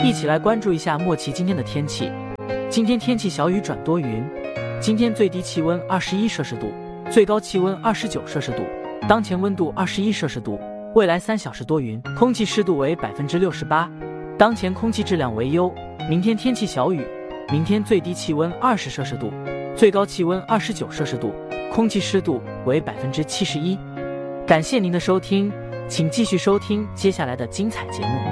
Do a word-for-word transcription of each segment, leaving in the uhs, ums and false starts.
一起来关注一下莫奇今天的天气。今天天气小雨转多云，今天最低气温二十一摄氏度，最高气温二十九摄氏度，当前温度二十一摄氏度。未来三小时多云，空气湿度为百分之六十八，当前空气质量为优。明天天气小雨，明天最低气温二十摄氏度，最高气温二十九摄氏度，空气湿度为百分之七十一。感谢您的收听，请继续收听接下来的精彩节目。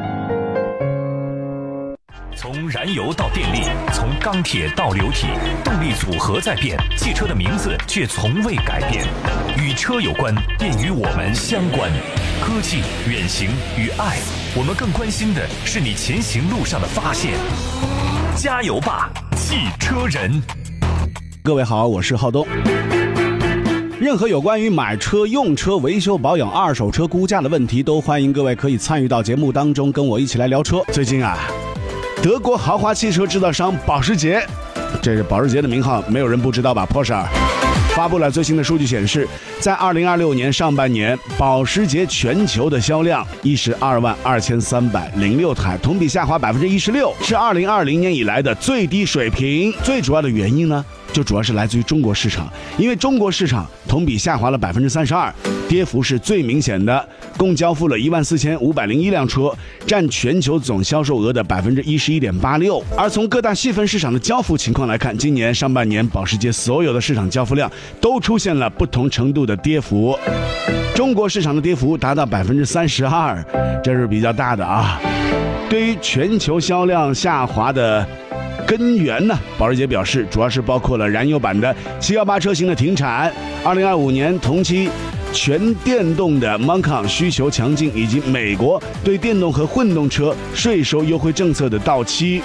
从燃油到电力，从钢铁到流体，动力组合在变，汽车的名字却从未改变。与车有关，便与我们相关。科技、远行与爱，我们更关心的是你前行路上的发现。加油吧，汽车人！ 各位好，我是浩东。任何有关于买车、用车、维修保养、二手车估价的问题，都欢迎各位可以参与到节目当中，跟我一起来聊车。最近啊，德国豪华汽车制造商保时捷，这是保时捷的名号，没有人不知道吧 ？Porsche 发布了最新的数据显示，在二零二六年上半年，保时捷全球的销量一十二万二千三百零六台，同比下滑百分之一十六，是二零二零年以来的最低水平。最主要的原因呢，就主要是来自于中国市场，因为中国市场同比下滑了百分之三十二，跌幅是最明显的，共交付了一万四千五百零一辆车，占全球总销售额的百分之一十一点八六。而从各大细分市场的交付情况来看，今年上半年保时捷所有的市场交付量都出现了不同程度的跌幅。中国市场的跌幅达到百分之三十二，这是比较大的啊。对于全球销量下滑的根源呢，保时捷表示主要是包括了燃油版的七一八车型的停产，二零二五年同期全电动的 Macan 需求强劲，以及美国对电动和混动车税收优惠政策的到期。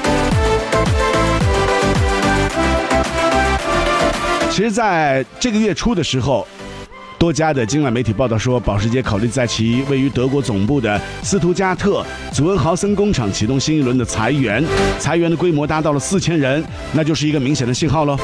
其实在这个月初的时候，多家的境外媒体报道说，保时捷考虑在其位于德国总部的斯图加特祖恩豪森工厂启动新一轮的裁员，裁员的规模达到了四千人，那就是一个明显的信号咯。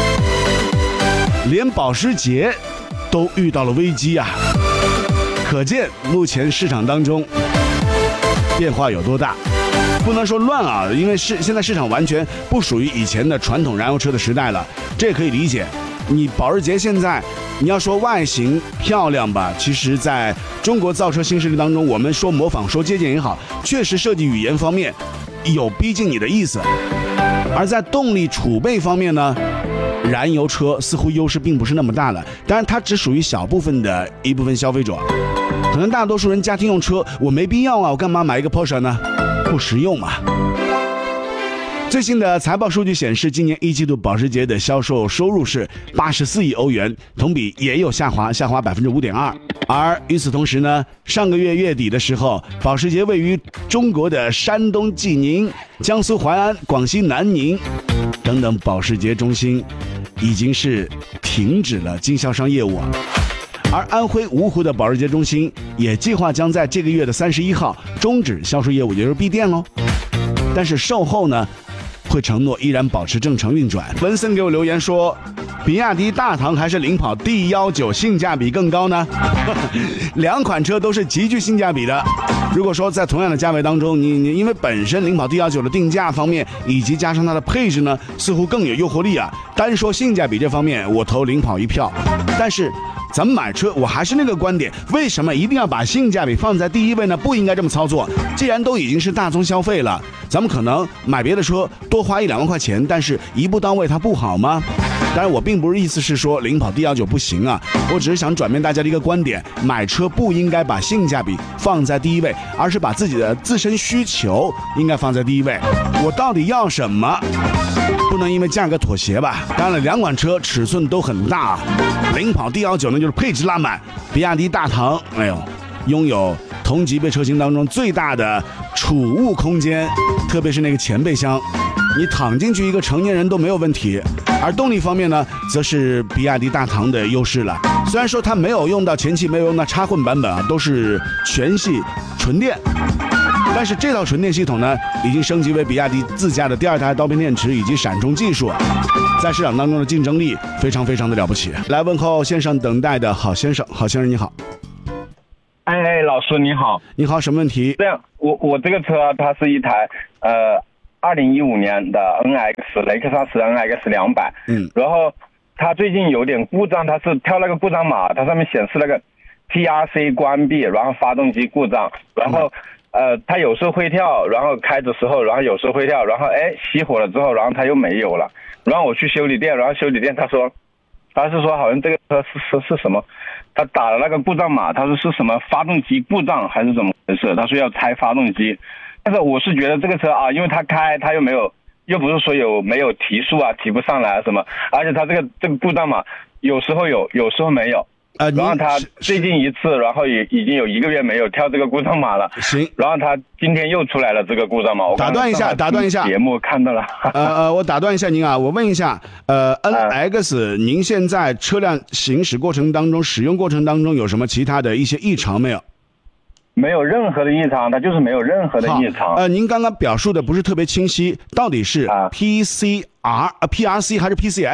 连保时捷都遇到了危机啊，可见目前市场当中变化有多大。不能说乱啊，因为是现在市场完全不属于以前的传统燃油车的时代了，这也可以理解。你保时捷现在你要说外形漂亮吧，其实在中国造车新势力当中，我们说模仿说借鉴也好，确实设计语言方面有逼近你的意思。而在动力储备方面呢，燃油车似乎优势并不是那么大了，当然它只属于小部分的一部分消费者，可能大多数人家庭用车我没必要啊，我干嘛买一个 Porsche 呢？不实用嘛。最新的财报数据显示，今年一季度保时捷的销售收入是八十四亿欧元，同比也有下滑，下滑百分之五点二。而与此同时呢，上个月月底的时候，保时捷位于中国的山东济宁、江苏淮安、广西南宁等等保时捷中心已经是停止了经销商业务啊。而安徽芜湖的保时捷中心也计划将在这个月的三十一号终止销售业务，也就是闭店喽。但是售后呢，会承诺依然保持正常运转。文森给我留言说，比亚迪大唐还是领跑 D 十九 性价比更高呢？两款车都是极具性价比的。如果说在同样的价位当中，你你因为本身领跑 D 十九 的定价方面，以及加上它的配置呢，似乎更有诱惑力啊。单说性价比这方面，我投领跑一票。但是咱们买车，我还是那个观点，为什么一定要把性价比放在第一位呢？不应该这么操作。既然都已经是大宗消费了，咱们可能买别的车多花一两万块钱，但是一步到位，它不好吗？当然我并不是意思是说领跑 D 十九 不行啊，我只是想转变大家的一个观点，买车不应该把性价比放在第一位，而是把自己的自身需求应该放在第一位。我到底要什么？不能因为价格妥协吧。当然了，两款车尺寸都很大，领跑 D 十九 呢就是配置拉满，比亚迪大唐哎呦拥有同级别车型当中最大的储物空间，特别是那个前备箱，你躺进去一个成年人都没有问题。而动力方面呢，则是比亚迪大唐的优势了。虽然说它没有用到前期，没有用到插混版本啊，都是全系纯电，但是这套纯电系统呢，已经升级为比亚迪自家的第二台刀片电池以及闪充技术，在市场当中的竞争力非常非常的了不起。来问候线上等待的郝先生，郝先生你好。 哎，老老师你好。 你好，什么问题？ 这样，我我这个车它是一台呃二零一五年的 N X 雷克萨斯 N X 两百， 嗯， 然后它最近有点故障，它是跳那个故障码，它上面显示那个 T R C 关闭，然后发动机故障，然后、嗯、呃它有时候会跳，然后开的时候，然后有时候会跳，然后哎熄火了之后，然后它又没有了，然后我去修理店，然后修理店他说他是说好像这个车是是是什么，他打了那个故障码，他说是什么发动机故障还是怎么回事，他说要拆发动机。但是我是觉得这个车啊，因为他开他又没有，又不是说有没有提速啊，提不上来什么，而且他这个这个故障码有时候有，有时候没有。 呃， 然后他最近一次，然后也已经有一个月没有跳这个故障码了。 行， 然后他今天又出来了这个故障码。我打断一下，打断一下， 节目看到了。 呃呃，我打断一下您啊，我问一下，呃 ，N X，、嗯、您现在车辆行驶过程当中、使用过程当中有什么其他的一些异常没有？ 没有任何的异常，它就是没有任何的异常。 呃，您刚刚表述的不是特别清晰，到底是 P C R 呃 P R C 还是 P C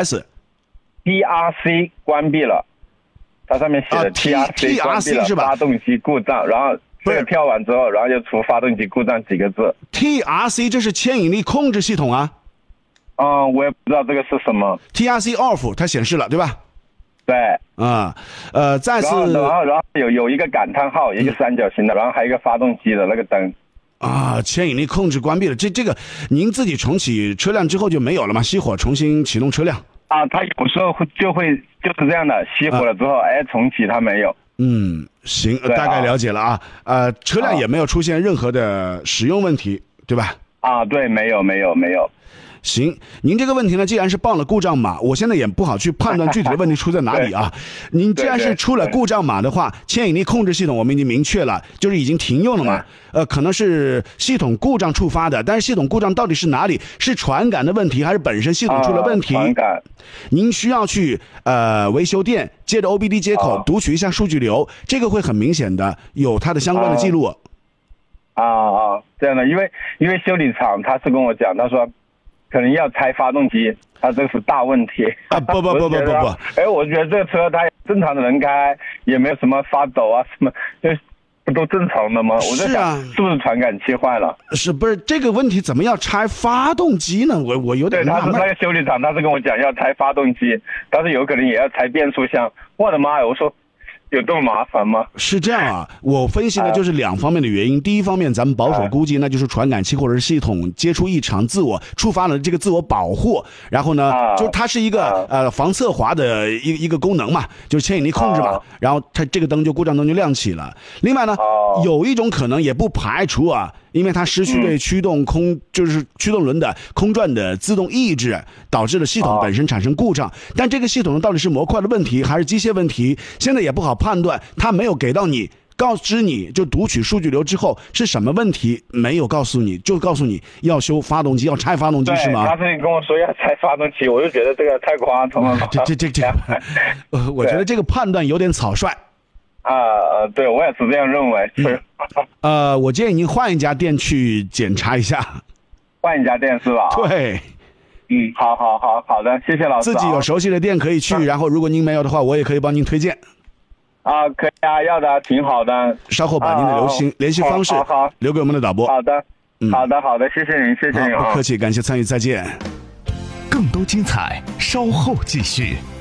S？P R C 关闭了。它上面写的 T R C 关闭了， 是吧？ 发动机故障，然后这个跳完之后，然后就出发动机故障几个字。 T R C 这是牵引力控制系统啊。 嗯，我也不知道这个是什么。 T R C off 它显示了，对吧？ 对。 啊、嗯，呃，再次， 然后然后有有一个感叹号，一个三角形的，嗯、然后还有一个发动机的那个灯。 啊，牵引力控制关闭了，这这个您自己重启车辆之后就没有了吗？熄火重新启动车辆。 啊，它有时候会就会就是这样的，熄火了之后，啊、哎，重启它没有。 嗯，行，大概了解了啊。呃，车辆也没有出现任何的使用问题，对吧？ 啊，对，没有，没有，没有。 行，您这个问题呢，既然是报了故障码，我现在也不好去判断具体的问题出在哪里啊。您既然是出了故障码的话，牵引力控制系统我们已经明确了，就是已经停用了嘛。呃，可能是系统故障触发的，但是系统故障到底是哪里？是传感的问题，还是本身系统出了问题？ 啊、传感。您需要去呃维修店接着 O B D 接口、啊、读取一下数据流，这个会很明显的有它的相关的记录。 啊啊，这样的，因为因为修理厂他是跟我讲，他说。可能要拆发动机，它这个是大问题啊！不不不不不不！ 哎，我觉得这个车它正常的人开，也没有什么发抖啊什么，就不都正常的吗？我在想，是不是传感器坏了？ 是不是这个问题？怎么要拆发动机呢？我我有点纳闷。 对，他是那个修理厂，他是跟我讲要拆发动机，但是有可能也要拆变速箱。我的妈呀！我说。有这么麻烦吗？ 是这样啊，我分析的就是两方面的原因。啊、第一方面，咱们保守估计，那就是传感器或者是系统接触异常，自我触发了这个自我保护。然后呢，啊、就是它是一个、啊、呃防侧滑的一一个功能嘛，就是牵引力控制嘛。啊、然后它这个灯就故障灯就亮起了。另外呢，啊、有一种可能也不排除啊。因为它失去对驱动空、嗯、就是驱动轮的空转的自动抑制，导致了系统本身产生故障。但这个系统到底是模块的问题还是机械问题，现在也不好判断。它没有给到你，告知你就读取数据流之后是什么问题，没有告诉你，就告诉你要修发动机，要拆发动机，是吗？ 他是跟我说要拆发动机，我就觉得这个太夸张了。 这这这这，呃，我觉得这个判断有点草率。 啊呃，对，我也是这样认为。是。 呃，我建议您换一家店去检查一下。 换一家店是吧？ 对。 嗯，好好好好的，谢谢老师。 自己有熟悉的店可以去，然后如果您没有的话，我也可以帮您推荐。 啊，可以啊，要的，挺好的。 稍后把您的留心、啊、联系方式留给我们的导播。 好的，嗯，好的，好的，谢谢您，谢谢您、啊。 不客气，感谢参与，再见。 更多精彩，稍后继续。